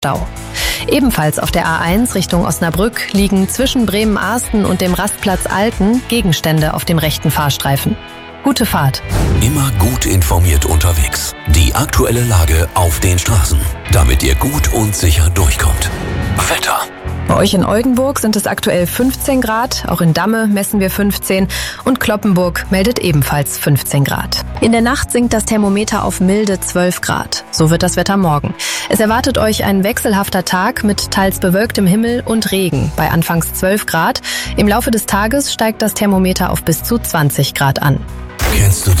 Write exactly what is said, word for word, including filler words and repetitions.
Stau. Ebenfalls auf der A eins Richtung Osnabrück liegen zwischen Bremen-Arsten und dem Rastplatz Alten Gegenstände auf dem rechten Fahrstreifen. Gute Fahrt. Immer gut informiert unterwegs. Die aktuelle Lage auf den Straßen, damit ihr gut und sicher durchkommt. Wetter. Bei euch in Oldenburg sind es aktuell fünfzehn Grad, auch in Damme messen wir fünfzehn und Cloppenburg meldet ebenfalls fünfzehn Grad. In der Nacht sinkt das Thermometer auf milde zwölf Grad. So wird das Wetter morgen. Es erwartet euch ein wechselhafter Tag mit teils bewölktem Himmel und Regen bei anfangs zwölf Grad. Im Laufe des Tages steigt das Thermometer auf bis zu zwanzig Grad an. Kennst du